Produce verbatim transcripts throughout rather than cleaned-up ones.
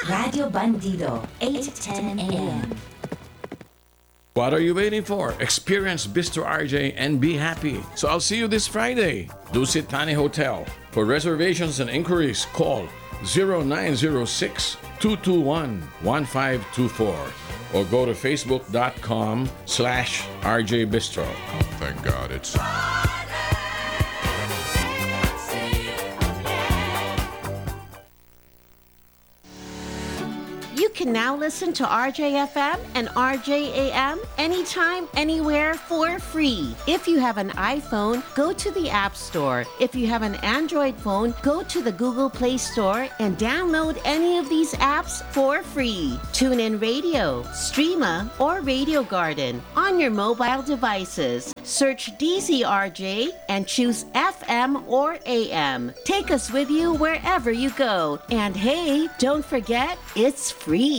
Radio Bandido, eight to ten a m. What are you waiting for? Experience Bistro R J and be happy. So I'll see you this Friday. Dusit Thani Hotel. For reservations and inquiries, call zero nine zero six, two two one, one five two four or go to facebook.com slash RJ Bistro. Thank God it's... You can now listen to R J F M and R J A M anytime, anywhere for free. If you have an iPhone, go to the App Store. If you have an Android phone, go to the Google Play Store and download any of these apps for free. TuneIn Radio, Streama, or Radio Garden on your mobile devices. Search D Z R J and choose F M or A M. Take us with you wherever you go. And hey, don't forget, it's free.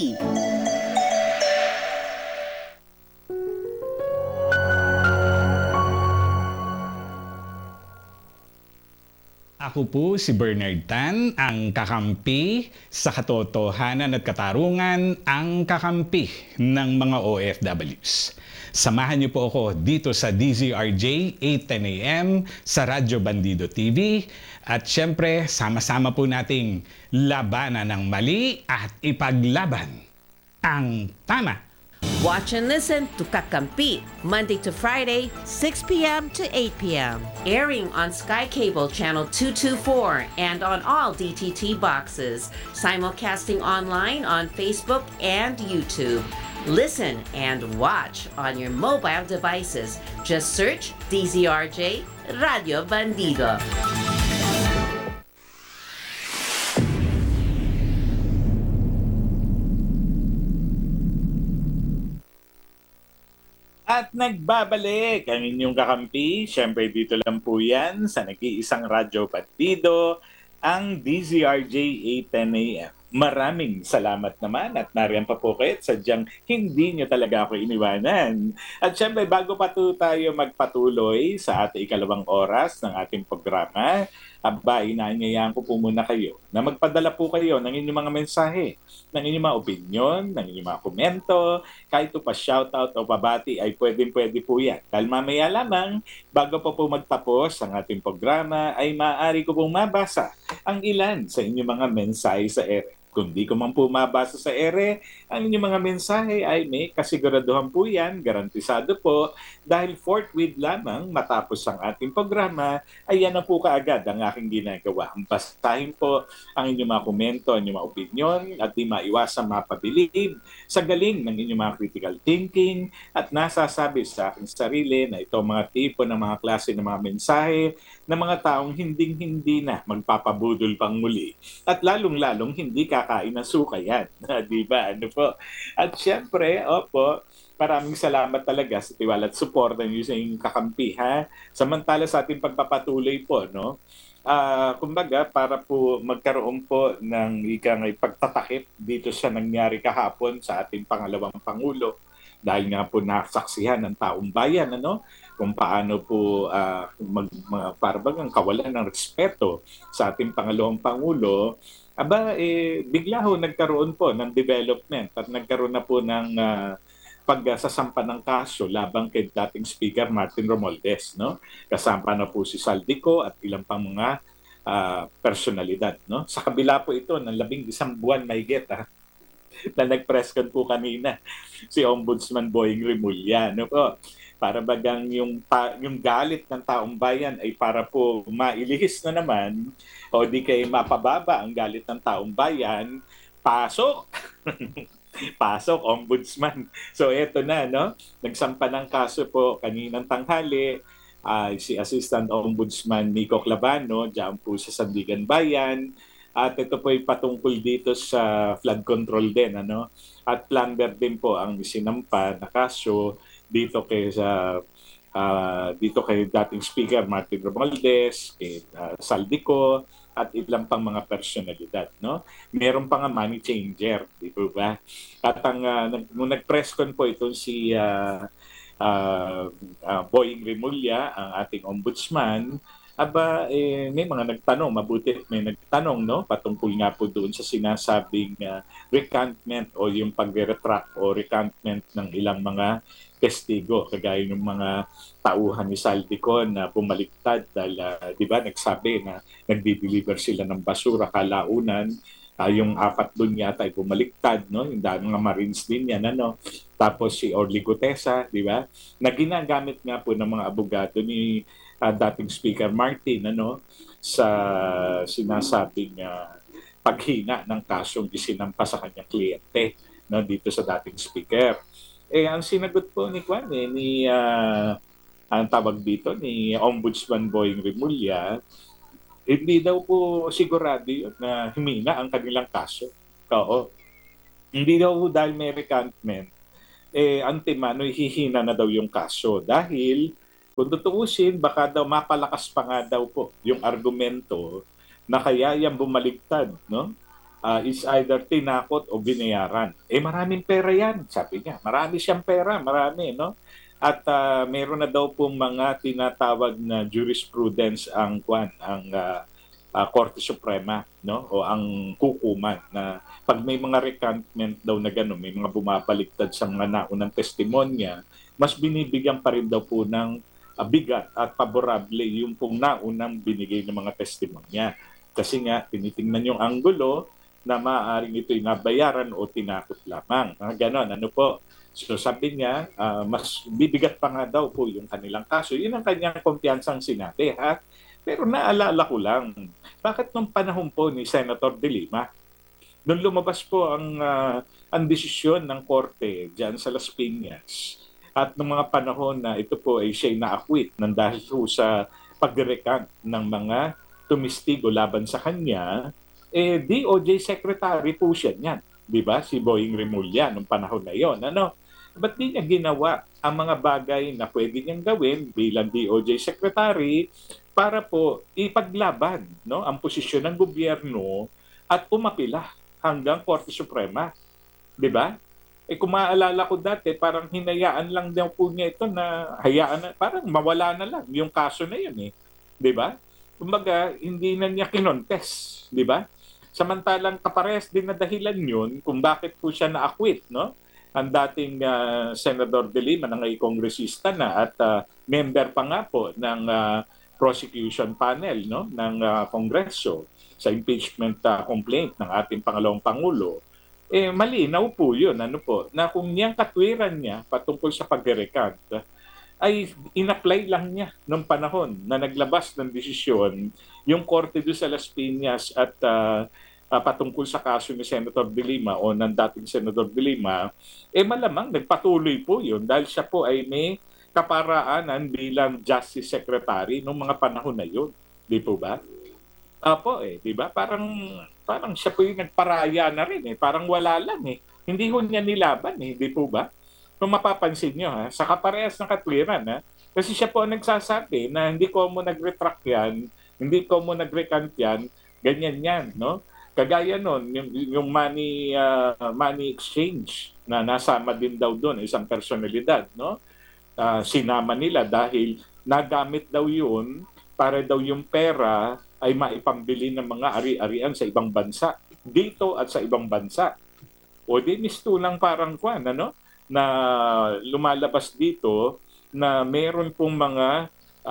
Ako po si Bernard Tan, ang kakampi sa katotohanan at katarungan, ang kakampi ng mga O F Ws. Samahan niyo po ako dito sa D Z R J eight ten a m sa Radyo Bandido T V at syempre sama-sama po nating labanan ng mali at ipaglaban ang tama. Watch and listen to Kakampi, Monday to Friday, six p m to eight p m Airing on Sky Cable Channel two twenty-four and on all D T T boxes. Simulcasting online on Facebook and YouTube. Listen and watch on your mobile devices. Just search D Z R J Radio Bandido. At nagbabalik ang inyong kakampi. Siyempre dito lang po yan sa nag-iisang Radyo Bandido, ang D Z R J eight ten a m. Maraming salamat naman at nariyan pa po kayo. Sadyang hindi nyo talaga ako iniwanan. At syempre, bago pa to tayo magpatuloy sa ating ikalawang oras ng ating programa, aba, inaanyayahan ko po muna kayo na magpadala po kayo ng inyong mga mensahe, ng inyong mga opinion, ng inyong mga komento, kahit pa shoutout o pabati ay pwedeng-pwede po yan. Dahil mamaya lamang, bago pa po magtapos ang ating programa, ay maaari ko pong mabasa ang ilan sa inyong mga mensahe sa ere. Kung di ko man po mabasa sa ere, ang inyong mga mensahe ay may kasiguraduhan po yan, garantisado po, dahil forthwith lamang matapos ang ating programa, ay yan na po kaagad ang aking ginagawa. Basahin po ang inyong mga komento, ang inyong mga opinion, at di maiwasang mapabilib sa galing ng inyong mga critical thinking, at nasasabi sa aking sarili na ito mga tipo ng mga klase ng mga mensahe ng mga taong hinding-hindi na magpapabudol pang muli. At lalong-lalong hindi kakain ng suka yan. Di ba? Ano po? At syempre, opo, maraming salamat talaga sa tiwala at suporta niyo sa inyong kakampi, ha? Samantala sa ating pagpapatuloy po, no? Uh, kumbaga, para po magkaroon po ng ikang pagtatakip dito sa nangyari kahapon sa ating pangalawang Pangulo, dahil nga po nasaksihan ng taong bayan, ano? Kung paano po uh, mag, mag, para bagang kawalan ng respeto sa ating pangalawang Pangulo, aba, eh, bigla ho nagkaroon po ng development at nagkaroon na po ng uh, pagsasampa ng kaso labang kay dating Speaker Martin Romualdez, no? Kasama na po si Saldico at ilang pang mga uh, personalidad, no? Sa kabila po ito ng labing isang buwan mahigit, ha? Na nag-press con po kanina si Ombudsman Boying Remulla, no po? Para bagang yung, pa, yung galit ng taong bayan ay para po mailihis na naman o di kay mapababa ang galit ng taong bayan, pasok! Pasok, Ombudsman. So eto na, no? Nagsampa ng kaso po kaninang tanghali uh, si Assistant Ombudsman Nico Clavano, diyan po sa Sandigan Bayan. At ito po ay patungkol dito sa flood control din, ano? At plunder din po ang sinampa na kaso dito kay sa uh, dito kay dating Speaker Martin Romualdez, kay uh, Saldico at ilang pang mga personalidad, no? Meron pa nga money changer, di ba? At ang uh, nung nag-press con po itong si uh, uh, uh, Boying Remulla, ang ating ombudsman, aba, eh, may mga nagtanong, mabuti may nagtanong, no? Patungkol nga po doon sa sinasabing uh, recantment o yung pag-retract o recantment ng ilang mga testigo, kagaya ng mga tauhan ni Saldico na bumaliktad dahil, uh, di ba, nagsabi na nagdi-deliver sila ng basura kalaunan. Uh, yung apat doon yata ay bumaliktad, no? Yung dahil mga Marines din yan, ano? Tapos si Orly Gutesa, di ba? Na ginagamit nga po ng mga abogado ni uh, dating Speaker Martin, ano? Sa sinasabing uh, paghina ng kasong isinampa sa kanyang kliyente, no? Dito sa dating Speaker. Eh, ang sinagot po ni Kwan, eh, ni, uh, ang tawag dito, ni Ombudsman Boying Rimulya, hindi daw po sigurado yun na humina ang kanilang kaso. Oo. Hindi daw dahil may recantment, eh, antemano, hihina na daw yung kaso. Dahil, kung tutuusin, baka daw mapalakas pa nga daw po yung argumento na kaya yung bumaligtad, no? Uh, is either tinakot o binayaran. Eh, maraming pera yan, sabi niya. Marami siyang pera, marami, no? At uh, meron na daw pong mga tinatawag na jurisprudence ang kwan, ang uh, uh, Korte Suprema, no? O ang hukuman na pag may mga recantment daw na gano'n, may mga bumabaliktad sa mga naunang testimonya, mas binibigyan pa rin daw po ng uh, bigat at favorable yung pong naunang binigay ng mga testimonya. Kasi nga, tinitingnan yung anggulo na maaaring ito'y nabayaran o tinakot lamang. Ah, ganon, ano po? So sabi niya, uh, mas bibigat pa nga daw po yung kanilang kaso. Yun ang kanyang kumpiyansang sinabi, ha? Pero naalala ko lang, bakit nung panahon po ni Senator De Lima, nung lumabas po ang, uh, ang desisyon ng korte dyan sa Las Piñas, at nung mga panahon na ito po ay siya'y na-acquit ng dahil po sa pag-recant ng mga tumistigo laban sa kanya, eh D O J Secretary po siya niyan. Di ba? Si Boying Rimulya nung panahon na yon. Ano? Ba't di niya ginawa ang mga bagay na pwede niyang gawin bilang D O J Secretary para po ipaglaban, no, ang posisyon ng gobyerno at umapila hanggang Korte Suprema? Di ba? Eh kung maaalala ko dati, parang hinayaan lang daw po niya ito na hayaan na, parang mawala na lang yung kaso na yun eh. Di ba? Kumbaga, hindi na niya kinontes. Di ba? Samantalang kapares din na dahilan yun kung bakit po siya na-acquit, no? Ang dating uh, Senador De Lima na ngay kongresista na at uh, member pa nga po ng uh, prosecution panel, no, ng uh, Kongreso sa impeachment uh, complaint ng ating pangalawang Pangulo. Eh malinaw po yun, ano po, na kung niyang katwiran niya patungkol sa pag-recant, uh, ay in-apply lang niya noong panahon na naglabas ng desisyon yung korte doon sa Las Piñas at uh, uh, patungkol sa kaso ni Senator De Lima o ng dating Senator De Lima, eh malamang nagpatuloy po yun dahil siya po ay may kaparaanan bilang Justice Secretary noong mga panahon na yun. Di po ba? Apo eh, di ba? Parang, parang siya po yung nagparaya na rin eh. Parang wala lang eh. Hindi ho niya nilaban eh, di po ba? Kung mapapansin nyo, ha, sa kaparehas ng katwiran, ha, kasi siya po ang nagsasabi na hindi ko mo nag-retract yan, hindi ko mo nag-recant yan, ganyan yan, no? Kagaya nun, yung, yung money, uh, money exchange na nasama din daw doon, isang personalidad, no? Uh, sinama nila dahil nagamit daw yun para daw yung pera ay maipambili ng mga ari-arian sa ibang bansa, dito at sa ibang bansa. O di mistulang parang kwan, ano? Na lumalabas dito na meron pong mga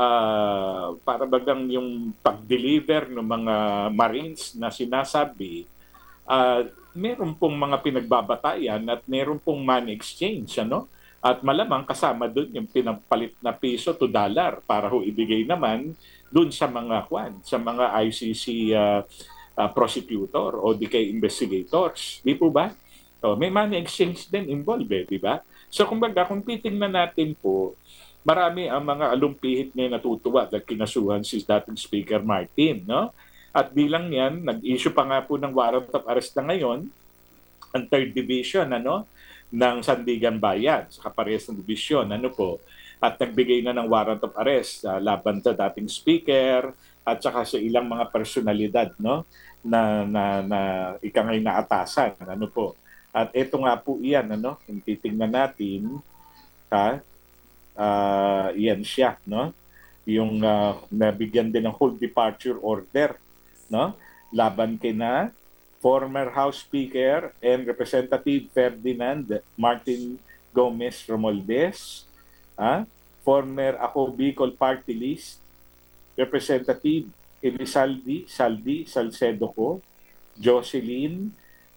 uh, para bagang yung pag-deliver ng mga Marines na sinasabi, uh, meron pong mga pinagbabatayan at meron pong money exchange, ano? At malamang kasama doon yung pinapalit na piso to dollar para ho ibigay naman doon sa mga kwan, sa mga I C C uh, uh, prosecutor o di kay investigators. Di po ba? So, may money exchange din involved, eh, di ba? So, kumbaga, kung titingnan natin po, marami ang mga alumpihit na natutuwa at kinasuhan si dating Speaker Martin, no? At bilang yan, nag-issue pa nga po ng warrant of arrest na ngayon, ang third division, ano, ng Sandigan Bayan, sa kaparehas ng division, ano po, at nagbigay na ng warrant of arrest uh, laban sa dating Speaker at saka sa ilang mga personalidad, no, na, na, na ikangay na atasan, ano po. At ito nga po iyan, ano, kung titingnan natin, ha, uh, iyan siya, no? yung uh, nabigyan din ng whole departure order, no? Laban kina former House Speaker and Representative Ferdinand Martin Gomez Romualdez, ah, former Ako Bicol Party List Representative Elizalde Saldi Salcedo ko, Jocelyn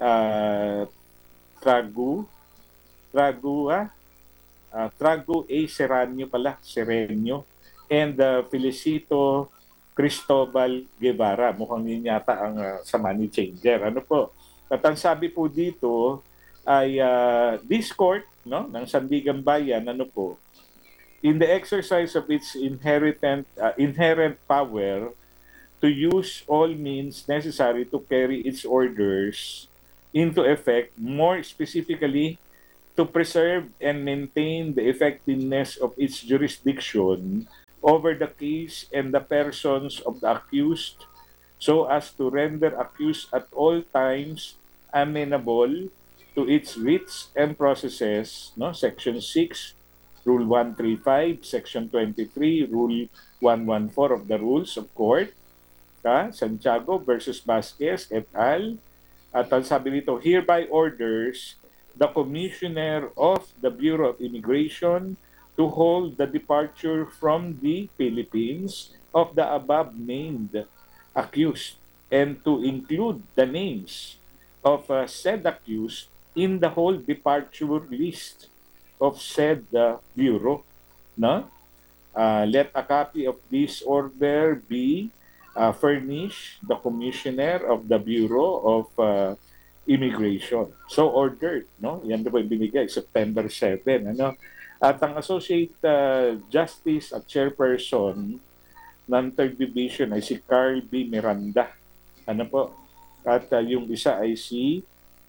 uh, Tragu Tragu ah, uh, Tragu A. Serranio pala, Serranio, and uh, Felicito Cristobal Guevara. Mukhang yun yata ang uh, sa money changer. Ano po? At ang sabi po dito ay uh, this court, no, ng Sandigan Bayan, ano po, in the exercise of its inherent uh, inherent power to use all means necessary to carry its orders into effect, more specifically to preserve and maintain the effectiveness of its jurisdiction over the case and the persons of the accused, so as to render accused at all times amenable to its writs and processes, no? Section six, Rule one thirty-five, Section twenty-three, Rule one fourteen of the Rules of Court, ka? Santiago versus Vasquez et al. At ang sabi nito, hereby orders the Commissioner of the Bureau of Immigration to hold the departure from the Philippines of the above-named accused and to include the names of uh, said accused in the whole departure list of said uh, Bureau. No? Uh, let a copy of this order be uh, furnished the Commissioner of the Bureau of uh, Immigration. So ordered. No? Yan na po yung binigay, September seventh. Ano? At ang Associate uh, Justice at Chairperson ng third Division ay si Carl B. Miranda. Ano po? At uh, yung isa ay si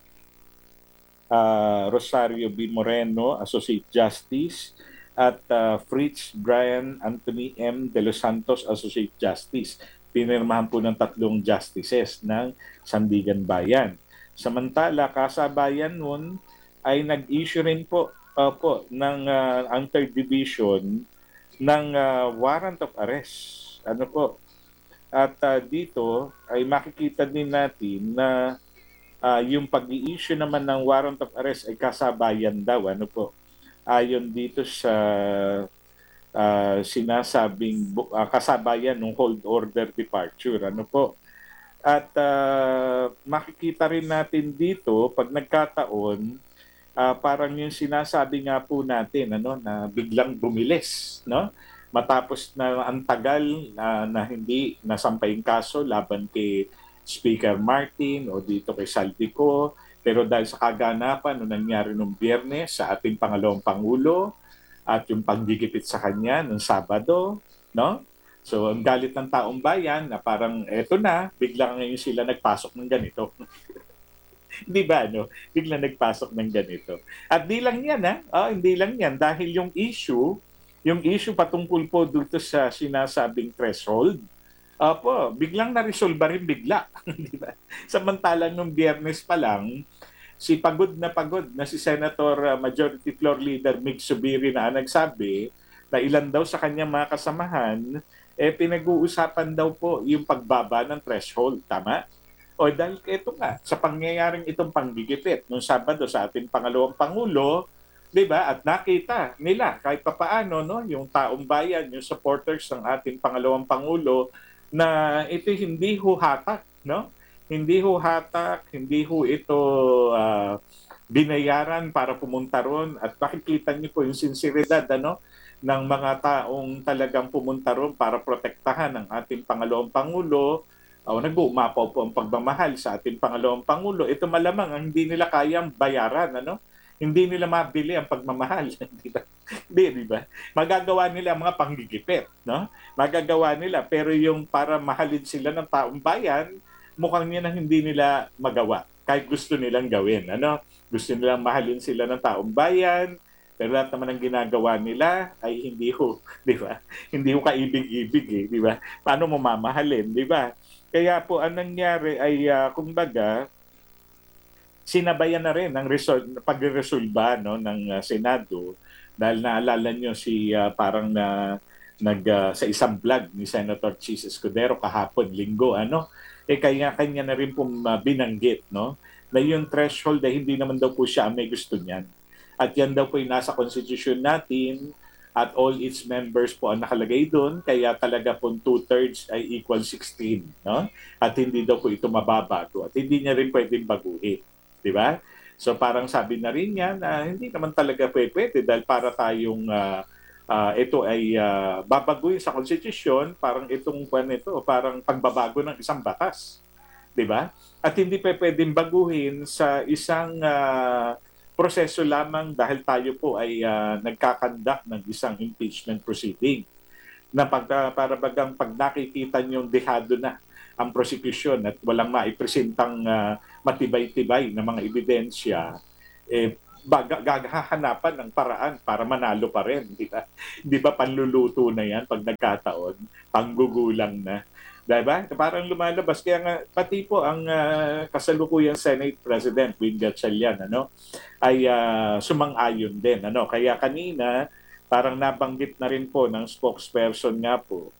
uh, Rosario B. Moreno, Associate Justice, at uh, Fritz Brian Anthony M. De Los Santos, Associate Justice. Pinirmahan po ng tatlong justices ng Sandigan Bayan. Samantala, kasabayan nun ay nag-issue rin po Opo, ng uh, ang third Division ng uh, warrant of arrest. Ano po? At uh, dito ay makikita din natin na uh, yung pag-i-issue naman ng warrant of arrest ay kasabayan daw. Ano po? Ayon dito sa uh, sinasabing uh, kasabayan ng hold order departure. Ano po? At uh, makikita rin natin dito pag nagkataon, Uh, parang yung sinasabi nga po natin, ano, na biglang bumilis, no? Matapos na ang tagal na, na hindi nasampay yung kaso laban kay Speaker Martin o dito kay Saldico, pero dahil sa kaganapan no nangyari nung Biyernes sa ating pangalawang Pangulo at yung panggigipit sa kanya nung Sabado, no? So ang galit ng taong bayan na parang eto na, biglang ngayon sila nagpasok ng ganito. Di ba, no? Biglang nagpasok ng ganito. At di lang yan, ha? Oh, hindi lang yan. Dahil yung issue, yung issue patungkol po dito sa sinasabing threshold, opo, biglang na-resolve rin bigla. Di ba? Samantalang nung Biyernes pa lang, si pagod na pagod na si Senator uh, Majority Floor Leader Mig Subiri na nagsabi na ilan daw sa kanyang mga kasamahan, eh pinag-uusapan daw po yung pagbaba ng threshold. Tama? O dahil ito nga, sa pangyayaring itong panggigipit nung Sabado sa ating pangalawang Pangulo, di ba? At nakita nila kahit papaano, no, yung taong bayan, yung supporters ng ating pangalawang Pangulo, na ito hindi ho hatak, no? Hindi ho hatak, hindi ho ito uh, binayaran para pumunta ron. At makikita niyo po yung sinseridad, ano, ng mga taong talagang pumunta ron para protektahan ang ating pangalawang Pangulo. O, nag-uumapaw po ang pagmamahal sa ating pangalawang Pangulo. Ito malamang ang hindi nila kayang bayaran, ano? Hindi nila mabili ang pagmamahal. Di ba? Di, di ba? Magagawa nila ang mga panggigipit, no? Magagawa nila, pero yung para mahalin sila ng taong bayan, mukhang yan ang hindi nila magawa. Kahit gusto nilang gawin, ano? Gusto nilang mahalin sila ng taong bayan, pero lahat naman ang ginagawa nila ay hindi ho, di ba? Hindi ho kaibig-ibig, eh, di ba? Paano mo mamahalin, di ba? Kaya po ang nangyari ay uh, kumbaga sinabayan na rin ang resol- pagresolba no ng uh, Senado dahil naalala niyo si uh, parang na nag ah, sa isang vlog ni Senator Chis Escudero kahapon, linggo, ano, eh kaya kanya na rin pong ah, binanggit, no, na yung threshold ay hindi naman daw po siya ang may gusto niyan. At yan daw po yung nasa constitution natin at all its members po ang nakalagay doon, kaya talaga po two-thirds ay equal sixteen, no? At hindi daw po ito mababago at hindi niya rin pwedeng baguhin, di ba? So parang sabi na rin niya na hindi naman talaga pwede dahil para tayong ah, ah, ito ay ah, babaguhin sa konstitusyon, parang itong kwan ito, parang pagbabago ng isang batas, di ba? At hindi pa pwedeng baguhin sa isang ah, proseso lamang dahil tayo po ay uh, nagkakandak ng isang impeachment proceeding na pag, uh, para bagang pag nakikita niyong dehado na ang prosecution at walang maipresentang uh, matibay-tibay na mga ebidensya, eh, baga, gagahanapan ng paraan para manalo pa rin. Di ba? Di ba panluluto na yan pag nagkataon? Panggugulang na. Diba? Parang lumalabas. Kaya nga, pati po ang uh, kasalukuyang Senate President, Win Gatchalian, ano, ay uh, sumang-ayon din. Ano? Kaya kanina, parang nabanggit na rin po ng spokesperson nga po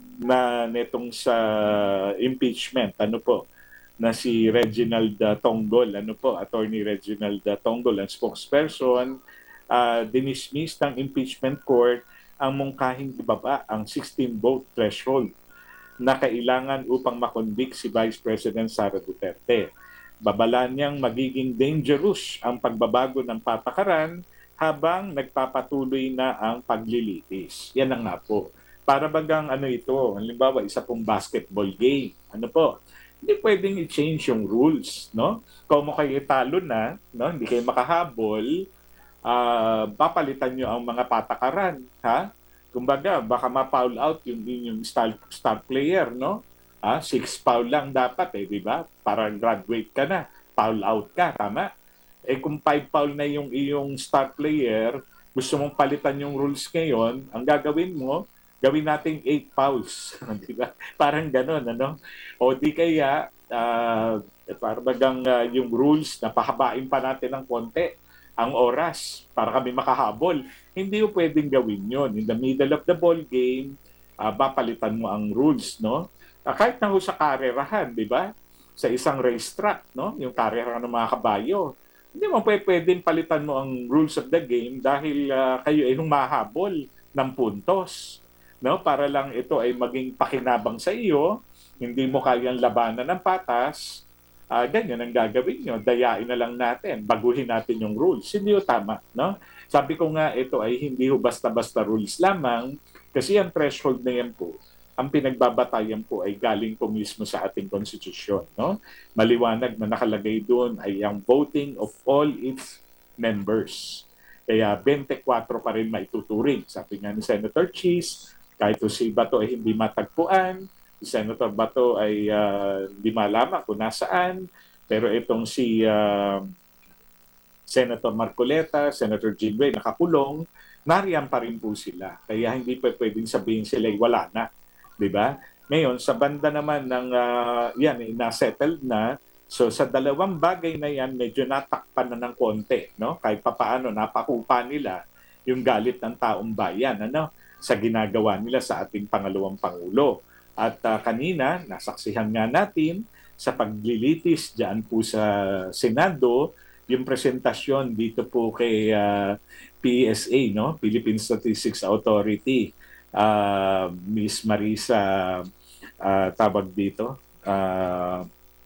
na netong sa impeachment, ano po, na si Reginald uh, Tonggol, ano po, Attorney Reginald uh, Tonggol, ang spokesperson, uh, dinismiss ng impeachment court ang mungkahing ibaba ang sixteen vote threshold na kailangan upang makonvict si Vice President Sara Duterte. Babala niyang magiging dangerous ang pagbabago ng patakaran habang nagpapatuloy na ang paglilitis. Yan ang nga po. Para bagang ano ito, halimbawa isa pong basketball game. Ano po? Hindi pwedeng i-change yung rules, no? Kung mo kayo talo na, no? Hindi kayo makahabol, uh, papalitan niyo ang mga patakaran, ha? Kumbaga, baka ma-foul out yung yung star, star player, no? Ah, six foul lang dapat, eh, di ba? Para graduate ka na, foul out ka, tama? Eh kung five foul na yung iyong star player, gusto mong palitan yung rules ngayon, ang gagawin mo, gawin nating eight fouls, di ba? Parang gano'n, ano? O di kaya, uh, parang bagang uh, yung rules, napahabain pa natin ng konti ang oras para kami makahabol. Hindi mo pwedeng gawin yon. In the middle of the ball game, uh, papalitan mo ang rules, no? Uh, kahit na ho sa karerahan, di ba? Sa isang racetrack, no? Yung karerahan ng mga kabayo. Hindi mo pwedeng palitan mo ang rules of the game dahil uh, kayo ay humahabol ng puntos, no? Para lang ito ay maging pakinabang sa iyo, hindi mo kayang labanan ng patas. Uh, ganyan ang gagawin nyo. Dayain na lang natin. Baguhin natin yung rules. Hindi yung tama, no? Sabi ko nga, ito ay hindi ho basta-basta rules lamang kasi ang threshold na yan po, ang pinagbabatayan po ay galing po mismo sa ating konstitusyon, no? Maliwanag na nakalagay doon ay ang voting of all its members. Kaya twenty-four pa rin maituturing. Sabi nga ni Senator Chis, kahit si Bato ay hindi matagpuan, si Senator Bato ay uh, hindi malaman kung nasaan, pero itong si uh, Senator Marcoleta, Senator Jean Ray nakakulong, nariyan pa rin po sila. Kaya hindi pa pwedeng sabihin sila ay wala na. Diba? Ngayon, sa banda naman ng uh, yan, na-settled na, so sa dalawang bagay na yan, medyo natakpan na ng konti, no? Kahit papaano, napakupa nila yung galit ng taong bayan, ano? Sa ginagawa nila sa ating pangalawang Pangulo. At uh, kanina, nasaksihan nga natin sa paglilitis dyan po sa Senado, yung presentasyon dito po kay uh, P S A, no? Philippine Statistics Authority, uh, Miss Marisa, uh, tawag dito, uh,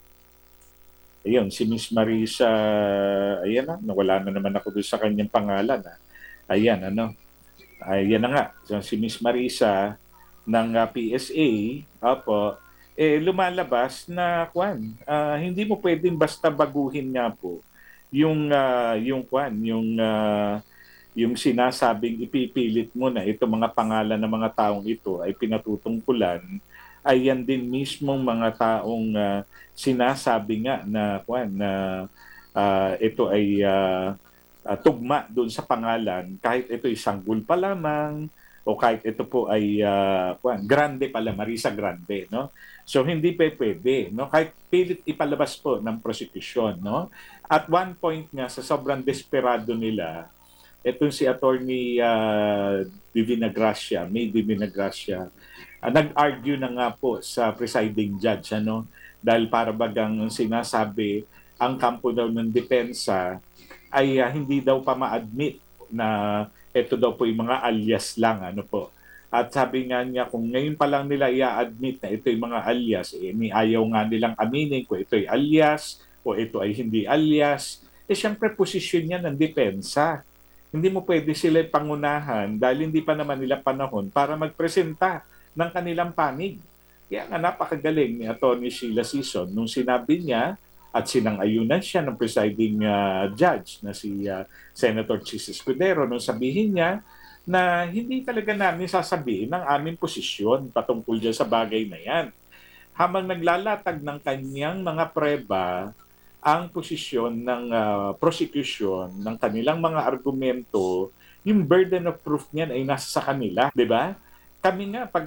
ayun, si Miss Marisa, ayan na, nawala na naman ako doon sa kanyang pangalan. Ha? Ayan, ano, ayan na nga, so, si Miss Marisa, ng uh, P S A, opo, eh lumalabas na kwan, uh, hindi mo pwedeng basta baguhin nga po yung uh, yung kwan, yung uh, yung sinasabing ipipilit mo na ito mga pangalan ng mga taong ito ay pinatutungkulan, ay yan din mismong mga taong uh, sinasabi nga na kwan na uh, ito ay uh, uh, tugma doon sa pangalan kahit ito isang sanggol pa lamang o kahit ito po ay uh, grande pala, Marisa Grande, no? So hindi pa pwede, no? Kahit pilit ipalabas po ng prosecution, no? At one point nga sa sobrang desperado nila, Itong si Attorney uh, Divina Gracia, May Divina Gracia, uh, nag-argue na nga po sa presiding judge, ano, dahil para bagang sinasabi ang kampo daw ng depensa ay uh, hindi daw pa ma-admit na ito daw po yung mga alias lang, ano po. At sabi nga niya, kung ngayon pa lang nila i-admit na ito yung mga alias, eh, may ayaw nga nilang aminin kung ito ay alias o ito ay hindi alias, eh syempre posisyon niya ng depensa. Hindi mo pwede sila pangunahan dahil hindi pa naman nila panahon para magpresenta ng kanilang panig. Kaya nga napakagaling ni Atty. Sheila Sison nung sinabi niya at sinang-ayunan siya ng presiding uh, judge na si uh, Senator Chis Escudero nung sabihin niya na hindi talaga namin sasabihin ng aming posisyon patungkol dyan sa bagay na yan. Habang naglalatag ng kanyang mga preba, ang posisyon ng uh, prosecution, ng kanilang mga argumento, yung burden of proof niyan ay nasa sa kanila, di ba? Kami nga, pag